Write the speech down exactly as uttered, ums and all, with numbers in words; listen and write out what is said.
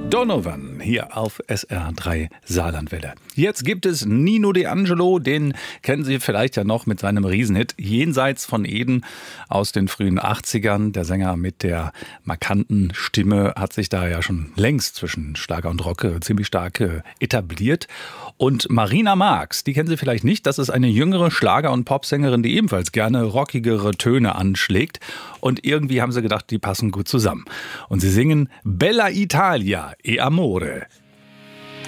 Donovan hier auf S R drei Saarlandwelle. Jetzt gibt es Nino D'Angelo, den kennen Sie vielleicht ja noch mit seinem Riesenhit Jenseits von Eden aus den frühen achtzigern. Der Sänger mit der markanten Stimme hat sich da ja schon längst zwischen Schlager und Rock ziemlich stark etabliert. Und Marina Marx, die kennen Sie vielleicht nicht, das ist eine jüngere Schlager- und Popsängerin, die ebenfalls gerne rockigere Töne anschlägt. Und irgendwie haben sie gedacht, die passen gut zusammen. Und sie singen Bella Italia e Amore.